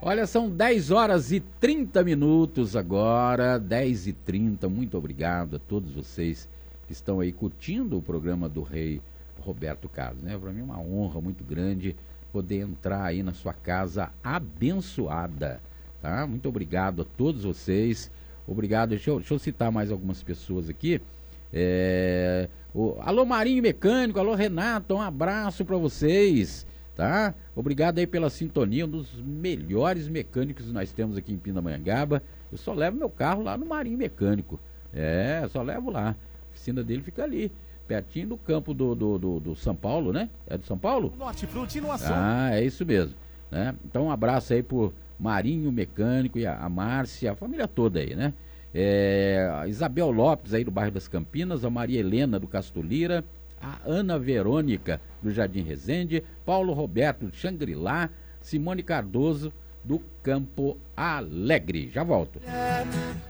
Olha, são 10 horas e 30 minutos agora, 10h30. Muito obrigado a todos vocês que estão aí curtindo o programa do Rei Roberto Carlos, né? Para mim é uma honra muito grande poder entrar aí na sua casa abençoada, tá? Muito obrigado a todos vocês. Obrigado, deixa eu citar mais algumas pessoas aqui. Alô Marinho Mecânico, alô Renato, um abraço para vocês, tá? Obrigado aí pela sintonia, um dos melhores mecânicos que nós temos aqui em Pindamonhangaba. Eu só levo meu carro lá no Marinho Mecânico, só levo lá. A oficina dele fica ali, pertinho do campo do São Paulo, né? É do São Paulo? Hortifruti no assunto. Ah, é isso mesmo, né? Então um abraço aí pro Marinho Mecânico e a Márcia, a família toda aí, né? A Isabel Lopes aí do bairro das Campinas, a Maria Helena do Castolira, a Ana Verônica do Jardim Resende, Paulo Roberto do Xangri-Lá, Simone Cardoso do Campo Alegre. Já volto.